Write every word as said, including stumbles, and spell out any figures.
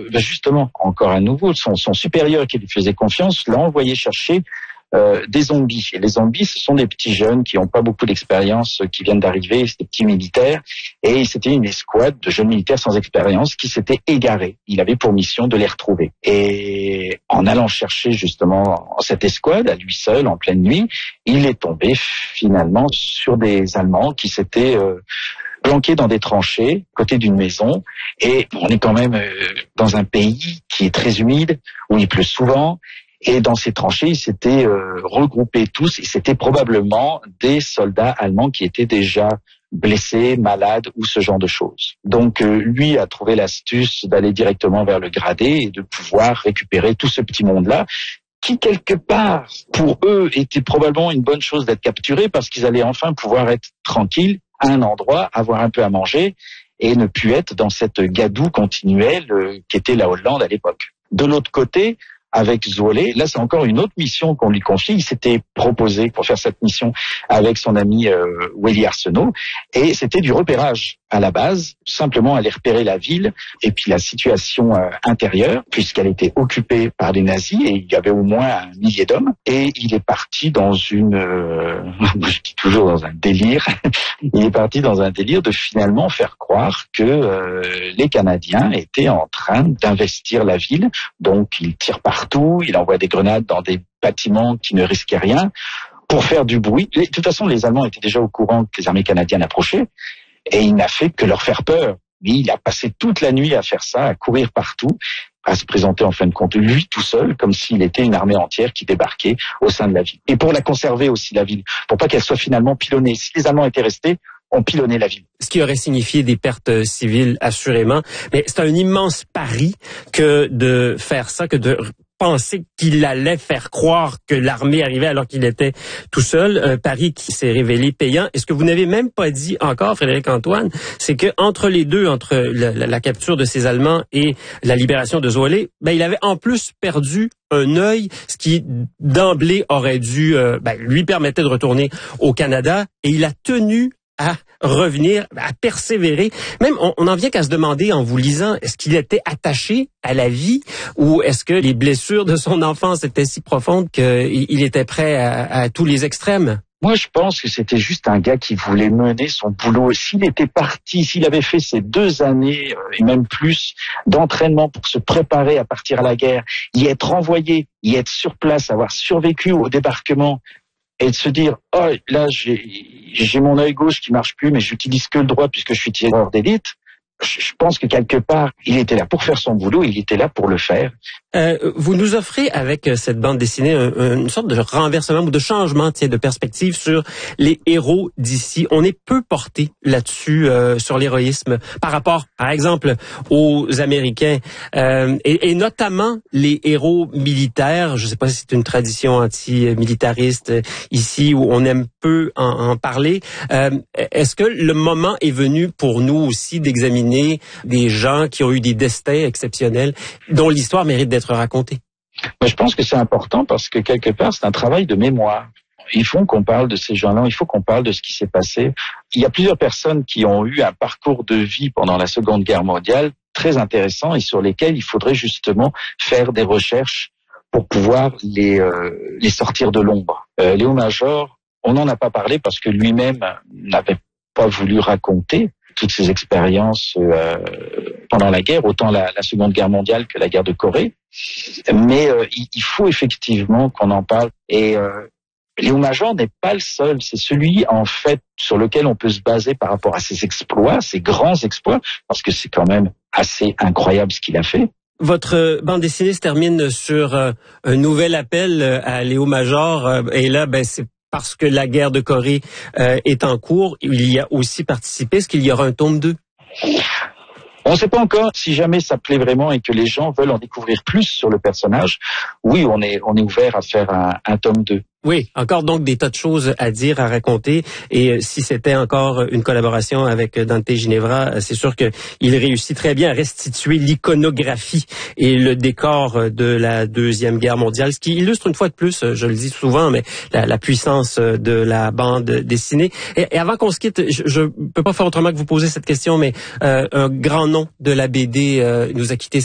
ben justement, encore à nouveau, son, son supérieur qui lui faisait confiance l'a envoyé chercher Euh, des zombies. Et les zombies, ce sont des petits jeunes qui n'ont pas beaucoup d'expérience, qui viennent d'arriver, c'est des petits militaires. Et c'était une escouade de jeunes militaires sans expérience qui s'étaient égarés. Il avait pour mission de les retrouver. Et en allant chercher justement cette escouade, à lui seul, en pleine nuit, il est tombé finalement sur des Allemands qui s'étaient euh, planqués dans des tranchées, côté d'une maison. Et on est quand même euh, dans un pays qui est très humide, où il pleut souvent. Et dans ces tranchées, ils s'étaient euh, regroupés tous, et c'était probablement des soldats allemands qui étaient déjà blessés, malades ou ce genre de choses. Donc euh, lui a trouvé l'astuce d'aller directement vers le gradé et de pouvoir récupérer tout ce petit monde-là, qui quelque part, pour eux, était probablement une bonne chose d'être capturés parce qu'ils allaient enfin pouvoir être tranquilles à un endroit, avoir un peu à manger et ne plus être dans cette gadoue continuelle euh, qu'était la Hollande à l'époque. De l'autre côté, avec Zwolle, là c'est encore une autre mission qu'on lui confie. Il s'était proposé pour faire cette mission avec son ami euh, Willy Arsenault, et c'était du repérage à la base, simplement aller repérer la ville et puis la situation euh, intérieure, puisqu'elle était occupée par les nazis et il y avait au moins un millier d'hommes. Et il est parti dans une, euh, je dis toujours dans un délire, il est parti dans un délire de finalement faire croire que euh, les Canadiens étaient en train d'investir la ville. Donc il tire partout, il envoie des grenades dans des bâtiments qui ne risquaient rien pour faire du bruit. De toute façon, les Allemands étaient déjà au courant que les armées canadiennes approchaient. Et il n'a fait que leur faire peur. Lui, il a passé toute la nuit à faire ça, à courir partout, à se présenter en fin de compte, lui tout seul, comme s'il était une armée entière qui débarquait au sein de la ville. Et pour la conserver aussi, la ville, pour pas qu'elle soit finalement pilonnée. Si les Allemands étaient restés, on pilonnait la ville. Ce qui aurait signifié des pertes civiles, assurément. Mais c'est un immense pari que de faire ça, que de penser qu'il allait faire croire que l'armée arrivait alors qu'il était tout seul, un pari qui s'est révélé payant. Et ce que vous n'avez même pas dit encore, Frédéric Antoine, c'est que entre les deux, entre la, la, la capture de ces Allemands et la libération de Zwolle, ben il avait en plus perdu un œil, ce qui d'emblée aurait dû euh, ben, lui permettait de retourner au Canada, et il a tenu à revenir, à persévérer. Même, on, on en vient qu'à se demander, en vous lisant, est-ce qu'il était attaché à la vie ou est-ce que les blessures de son enfance étaient si profondes qu'il il était prêt à, à tous les extrêmes? Moi, je pense que c'était juste un gars qui voulait mener son boulot. S'il était parti, s'il avait fait ces deux années, et même plus, d'entraînement pour se préparer à partir à la guerre, y être envoyé, y être sur place, avoir survécu au débarquement, et de se dire, oh, là, j'ai, j'ai mon œil gauche qui marche plus, mais j'utilise que le droit puisque je suis tireur d'élite. Je pense que quelque part, il était là pour faire son boulot, il était là pour le faire. Euh, vous nous offrez avec cette bande dessinée un, une sorte de renversement ou de changement, tiens, de perspective sur les héros d'ici. On est peu porté là-dessus, euh, sur l'héroïsme, par rapport, par exemple, aux Américains, euh, et, et notamment les héros militaires. Je ne sais pas si c'est une tradition anti-militariste ici où on aime peu en, en parler. Euh, est-ce que le moment est venu pour nous aussi d'examiner des gens qui ont eu des destins exceptionnels, dont l'histoire mérite d'être racontée? Mais je pense que c'est important parce que quelque part, c'est un travail de mémoire. Il faut qu'on parle de ces gens-là, il faut qu'on parle de ce qui s'est passé. Il y a plusieurs personnes qui ont eu un parcours de vie pendant la Seconde Guerre mondiale très intéressant et sur lesquels il faudrait justement faire des recherches pour pouvoir les, euh, les sortir de l'ombre. Euh, Léo Major, on n'en a pas parlé parce que lui-même n'avait pas voulu raconter toutes ces expériences euh, pendant la guerre, autant la, la Seconde Guerre mondiale que la guerre de Corée. Mais euh, il, il faut effectivement qu'on en parle. Et euh, Léo Major n'est pas le seul. C'est celui, en fait, sur lequel on peut se baser par rapport à ses exploits, ses grands exploits, parce que c'est quand même assez incroyable ce qu'il a fait. Votre bande dessinée se termine sur euh, un nouvel appel à Léo Major. Euh, et là, ben c'est parce que la guerre de Corée euh, est en cours, il y a aussi participé. Est-ce qu'il y aura un tome deux? On ne sait pas encore. Si jamais ça plaît vraiment et que les gens veulent en découvrir plus sur le personnage, oui, on est, on est ouvert à faire un, un tome deux. Oui, encore donc des tas de choses à dire, à raconter. Et euh, si c'était encore une collaboration avec Dante Ginevra, c'est sûr qu'il réussit très bien à restituer l'iconographie et le décor de la Deuxième Guerre mondiale, ce qui illustre une fois de plus, je le dis souvent, mais la, la puissance de la bande dessinée. Et, et avant qu'on se quitte, je ne peux pas faire autrement que vous poser cette question, mais euh, un grand nom de la B D euh, nous a quittés